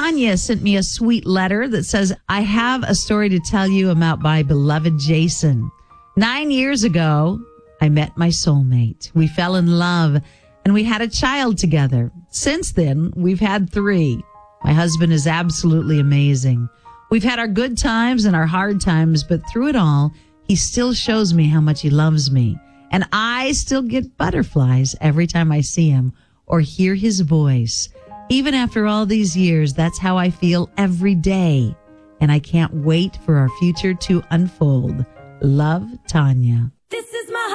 Tanya sent me a sweet letter that says, I have a story to tell you about my beloved Jason. 9 years ago, I met my soulmate. We fell in love and we had a child together. Since then, we've had 3. My husband is absolutely amazing. We've had our good times and our hard times, but through it all, he still shows me how much he loves me. And I still get butterflies every time I see him or hear his voice. Even after all these years, that's how I feel every day. And I can't wait for our future to unfold. Love, Tanya.